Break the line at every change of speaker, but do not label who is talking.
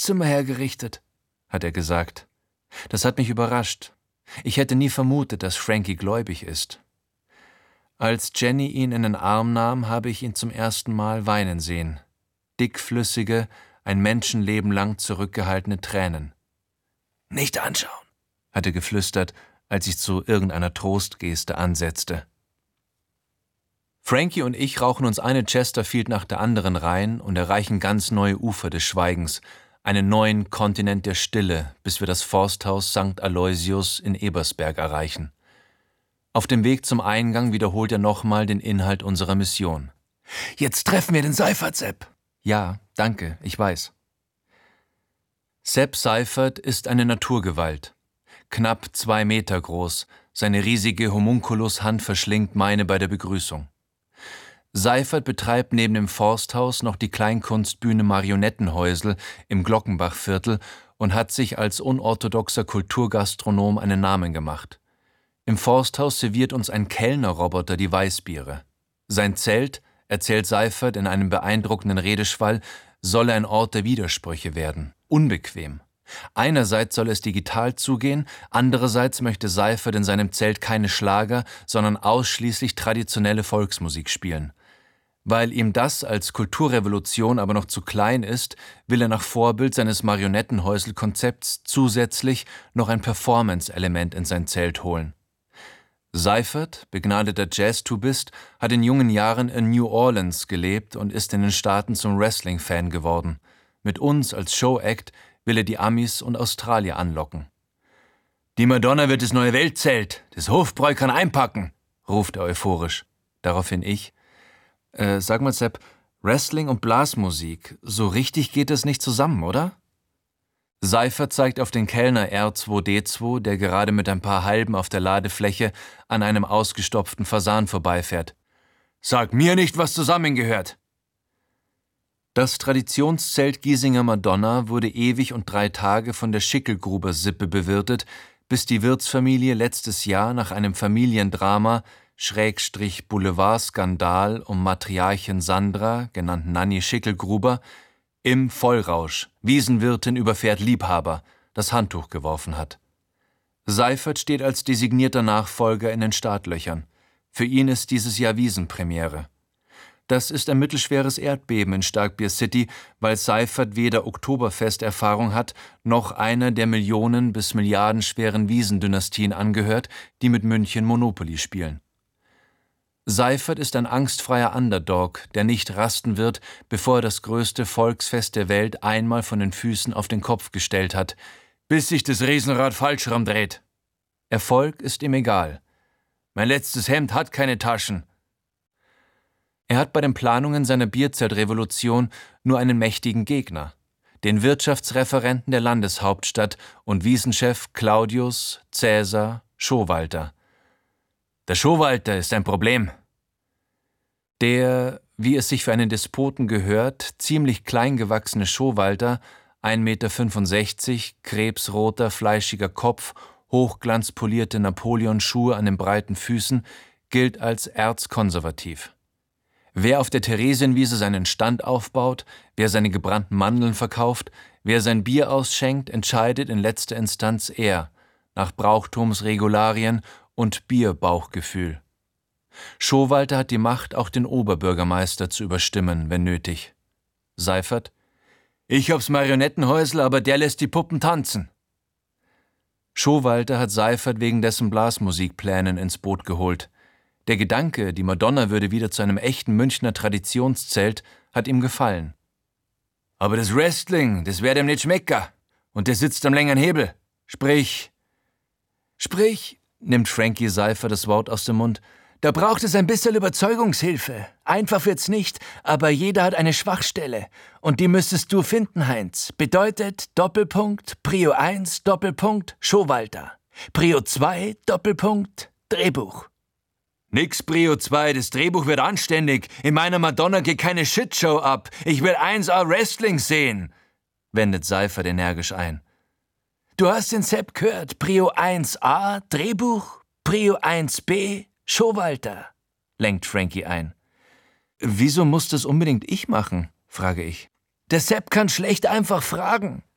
Wohnzimmer hergerichtet, hat er gesagt. Das hat mich überrascht. Ich hätte nie vermutet, dass Frankie gläubig ist. Als Jenny ihn in den Arm nahm, habe ich ihn zum ersten Mal weinen sehen. Dickflüssige, ein Menschenleben lang zurückgehaltene Tränen. »Nicht anschauen«, hat er geflüstert, als ich zu irgendeiner Trostgeste ansetzte. Frankie und ich rauchen uns eine Chesterfield nach der anderen rein und erreichen ganz neue Ufer des Schweigens, einen neuen Kontinent der Stille, bis wir das Forsthaus St. Aloysius in Ebersberg erreichen. Auf dem Weg zum Eingang wiederholt er nochmal den Inhalt unserer Mission. »Jetzt treffen wir den Seifert, Sepp.« »Ja, danke, ich weiß.« Sepp Seifert ist eine Naturgewalt. Knapp 2 Meter groß, seine riesige Homunculushand verschlingt meine bei der Begrüßung. Seifert betreibt neben dem Forsthaus noch die Kleinkunstbühne Marionettenhäusel im Glockenbachviertel und hat sich als unorthodoxer Kulturgastronom einen Namen gemacht. Im Forsthaus serviert uns ein Kellnerroboter die Weißbiere. Sein Zelt, erzählt Seifert in einem beeindruckenden Redeschwall, solle ein Ort der Widersprüche werden. Unbequem. Einerseits soll es digital zugehen, andererseits möchte Seifert in seinem Zelt keine Schlager, sondern ausschließlich traditionelle Volksmusik spielen. Weil ihm das als Kulturrevolution aber noch zu klein ist, will er nach Vorbild seines Marionettenhäusel-Konzepts zusätzlich noch ein Performance-Element in sein Zelt holen. Seifert, begnadeter Jazz-Tubist, hat in jungen Jahren in New Orleans gelebt und ist in den Staaten zum Wrestling-Fan geworden. Mit uns als Show-Act will er die Amis und Australier anlocken. »Die Madonna wird das neue Weltzelt, das Hofbräu kann einpacken«, ruft er euphorisch. Daraufhin ich, sag mal Sepp, Wrestling und Blasmusik, so richtig geht das nicht zusammen, oder? Seifert zeigt auf den Kellner R2D2, der gerade mit ein paar Halben auf der Ladefläche an einem ausgestopften Fasan vorbeifährt. »Sag mir nicht, was zusammengehört!« Das Traditionszelt Giesinger Madonna wurde ewig und 3 Tage von der Schickelgruber-Sippe bewirtet, bis die Wirtsfamilie letztes Jahr nach einem Familiendrama / Boulevardskandal um Matriarchin Sandra, genannt Nanny Schickelgruber, im Vollrausch, Wiesenwirtin überfährt Liebhaber, das Handtuch geworfen hat. Seifert steht als designierter Nachfolger in den Startlöchern. Für ihn ist dieses Jahr Wiesenpremiere. Das ist ein mittelschweres Erdbeben in Starkbier City, weil Seifert weder Oktoberfesterfahrung hat, noch einer der Millionen- bis milliardenschweren Wiesendynastien angehört, die mit München Monopoly spielen. Seifert ist ein angstfreier Underdog, der nicht rasten wird, bevor er das größte Volksfest der Welt einmal von den Füßen auf den Kopf gestellt hat, bis sich das Riesenrad falsch rumdreht. Erfolg ist ihm egal. Mein letztes Hemd hat keine Taschen. Er hat bei den Planungen seiner Bierzeltrevolution nur einen mächtigen Gegner, den Wirtschaftsreferenten der Landeshauptstadt und Wiesenchef Claudius Cäsar Schowalter. Der Schowalter ist ein Problem. Der, wie es sich für einen Despoten gehört, ziemlich klein gewachsene Schowalter, 1,65 Meter, krebsroter, fleischiger Kopf, hochglanzpolierte Napoleonschuhe an den breiten Füßen, gilt als erzkonservativ. Wer auf der Theresienwiese seinen Stand aufbaut, wer seine gebrannten Mandeln verkauft, wer sein Bier ausschenkt, entscheidet in letzter Instanz er, nach Brauchtumsregularien und Bierbauchgefühl. Schowalter hat die Macht, auch den Oberbürgermeister zu überstimmen, wenn nötig. Seifert: Ich hab's Marionettenhäusl, aber der lässt die Puppen tanzen. Schowalter hat Seifert wegen dessen Blasmusikplänen ins Boot geholt. Der Gedanke, die Madonna würde wieder zu einem echten Münchner Traditionszelt, hat ihm gefallen. Aber das Wrestling, das wär dem nicht schmecken. Und der sitzt am längeren Hebel. Sprich, nimmt Frankie Seifert das Wort aus dem Mund, da braucht es ein bisschen Überzeugungshilfe. Einfach wird's nicht, aber jeder hat eine Schwachstelle. Und die müsstest du finden, Heinz. Bedeutet Doppelpunkt, Prio 1, Doppelpunkt, Schowalter. Prio 2, Doppelpunkt, Drehbuch. Nix Prio 2, das Drehbuch wird anständig. In meiner Madonna geht keine Shitshow ab. Ich will 1A Wrestling sehen, wendet Seifert energisch ein. Du hast den Sepp gehört. Prio 1a, Drehbuch, Prio 1b, Schowalter, lenkt Frankie ein. Wieso muss das unbedingt ich machen, frage ich. Der Sepp kann schlecht einfach fragen.